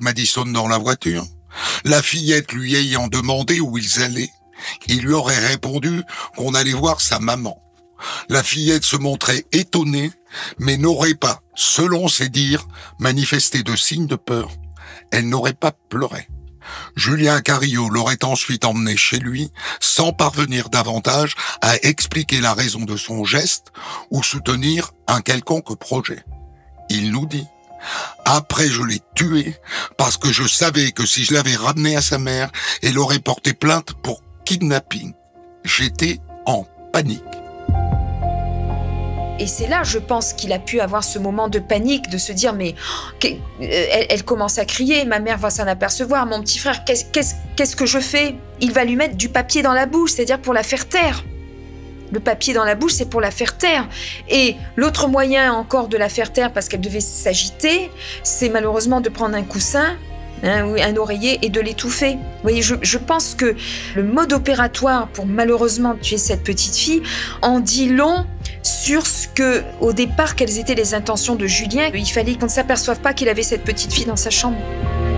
Madison dans la voiture. La fillette lui ayant demandé où ils allaient, il lui aurait répondu qu'on allait voir sa maman. La fillette se montrait étonnée, mais n'aurait pas, selon ses dires, manifesté de signes de peur. Elle n'aurait pas pleuré. Julien Carillo l'aurait ensuite emmené chez lui, sans parvenir davantage à expliquer la raison de son geste ou soutenir un quelconque projet. Il nous dit: après, je l'ai tué parce que je savais que si je l'avais ramené à sa mère, elle aurait porté plainte pour kidnapping. J'étais en panique. Et c'est là, je pense, qu'il a pu avoir ce moment de panique, de se dire, mais elle commence à crier, ma mère va s'en apercevoir, mon petit frère, qu'est-ce que je fais ? Il va lui mettre du papier dans la bouche, c'est-à-dire pour la faire taire. Le papier dans la bouche, c'est pour la faire taire. Et l'autre moyen encore de la faire taire, parce qu'elle devait s'agiter, c'est malheureusement de prendre un coussin, un oreiller, et de l'étouffer. Vous voyez, je pense que le mode opératoire pour malheureusement tuer cette petite fille en dit long sur ce que, au départ, quelles étaient les intentions de Julien. Il fallait qu'on ne s'aperçoive pas qu'il avait cette petite fille dans sa chambre.